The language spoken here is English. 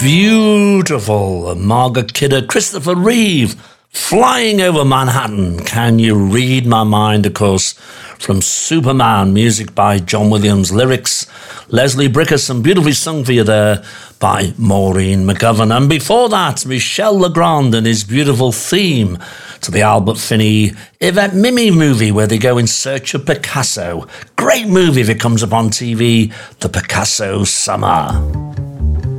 beautiful Margaret Kidder, Christopher Reeve, Flying Over Manhattan. Can You Read My Mind, of course, from Superman, music by John Williams, lyrics Leslie Brickerson, beautifully sung for you there by Maureen McGovern. And before that, Michel Legrand and his beautiful theme to the Albert Finney Yvette Mimi movie where they go in search of Picasso. Great movie if it comes up on TV, The Picasso Summer.